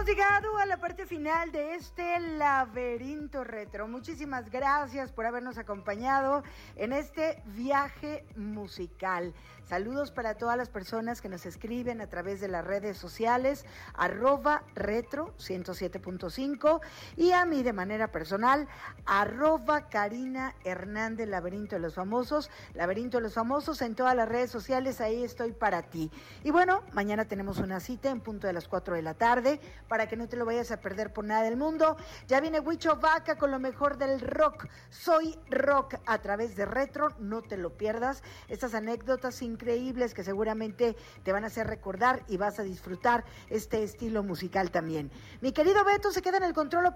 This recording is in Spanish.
Hemos llegado a la parte final de este laberinto retro. Muchísimas gracias por habernos acompañado en este viaje musical. Saludos para todas las personas que nos escriben a través de las redes sociales, @retro107.5 y a mí de manera personal, @Karina Hernández, Laberinto de los Famosos. Laberinto de los Famosos en todas las redes sociales, ahí estoy para ti. Y bueno, mañana tenemos una cita en punto de las 4 de la tarde, para que no te lo vayas a perder por nada del mundo. Ya viene Huicho Vaca con lo mejor del rock. Soy rock a través de Retro, no te lo pierdas. Estas anécdotas increíbles que seguramente te van a hacer recordar y vas a disfrutar este estilo musical también. Mi querido Beto se queda en el control